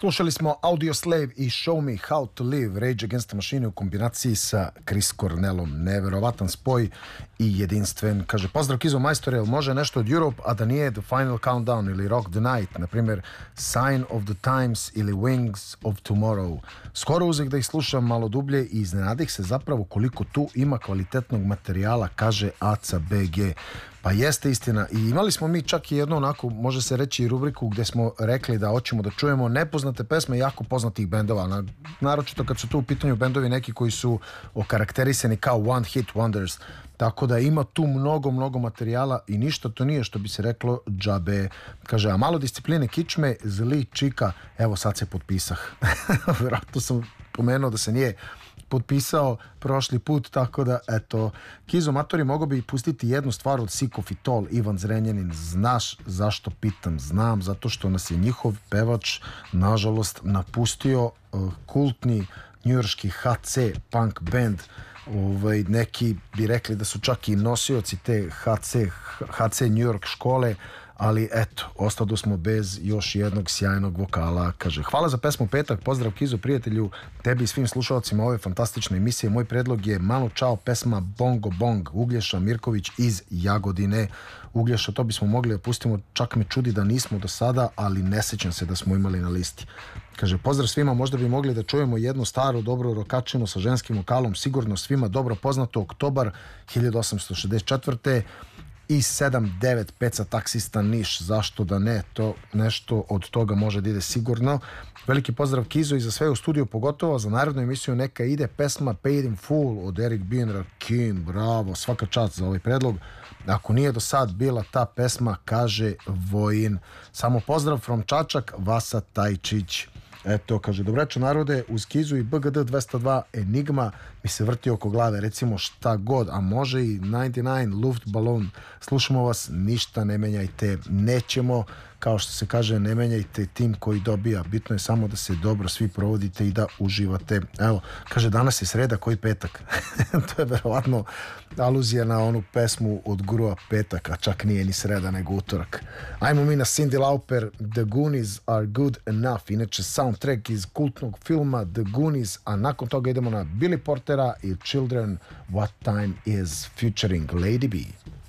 Slušali smo Audioslave i Show Me How to Live, Rage Against the Machine u kombinaciji sa Chris Cornellom. Neverovatan spoj i jedinstven. Kaže, pozdrav Kizo majstore, jel može nešto od Europe, a da nije The Final Countdown ili Rock the Night, na primjer Sign of the Times ili Wings of Tomorrow. Skoro uzek da ih slušam malo dublje i iznenadih se zapravo koliko tu ima kvalitetnog materijala, kaže Aca BG. Pa jeste istina i imali smo mi čak i jednu onako, može se reći, rubriku gdje smo rekli da hoćemo da čujemo nepoznate pesme jako poznatih bendova, naročito kad su tu u pitanju bendovi neki koji su okarakterisani kao one hit wonders, tako da ima tu mnogo materijala i ništa to nije, što bi se reklo, džabe. Kaže, a malo discipline kičme, zli čika, evo sad se potpisah. Vjerojatno sam pomenuo da se nije potpisao prošli put, tako da eto, Kizo matori, mogo bi pustiti jednu stvar od Sikofitol, Ivan Zrenjanin. Znaš zašto pitam? Znam, zato što nas je njihov pevač nažalost napustio, kultni njujorški HC punk band. Neki bi rekli da su čak i nosioci te HC New York škole, ali eto, ostado smo bez još jednog sjajnog vokala. Kaže, hvala za pesmu Petak, pozdrav Kizo prijatelju, tebi i svim slušalcima ove fantastične emisije. Moj predlog je Manu Čao, pesma Bongo Bong, Uglješa Mirković iz Jagodine. Uglješa, to bismo mogli da pustimo, čak me čudi da nismo do sada, ali ne sećam se da smo imali na listi. Kaže, pozdrav svima, možda bi mogli da čujemo jednu staru dobru rokačinu sa ženskim vokalom, sigurno svima dobro poznato, Oktobar 1864. i 7-9 peca taksista Niš, zašto da ne, to nešto od toga može da ide sigurno. Veliki pozdrav Kizo i za sve u studiju, pogotovo za narodnu emisiju neka ide pesma Paid in Full od Eric B. and Rakim, bravo, svaka čast za ovaj predlog. Ako nije do sad bila ta pesma, kaže Vojin. Samo pozdrav from Čačak, Vasa Tajčić. Eto, kaže, dobreću narode, uz Kizu i BGD 202 Enigma mi se vrti oko glave, recimo šta god, a može i 99 Luftballon. Slušamo vas, ništa ne menjajte, nećemo, kao što se kaže, ne menjajte tim koji dobija, bitno je samo da se dobro svi provodite i da uživate. Evo, kaže, danas je sreda, koji petak? To je verovatno aluzija na onu pesmu od Grua Petak, a čak nije ni sreda nego utorak. Ajmo mi na Cyndi Lauper, The Goonies Are Good Enough, inače soundtrack iz kultnog filma The Goonies, a nakon toga idemo na Billy Portera i Children, What Time Is, featuring Lady B.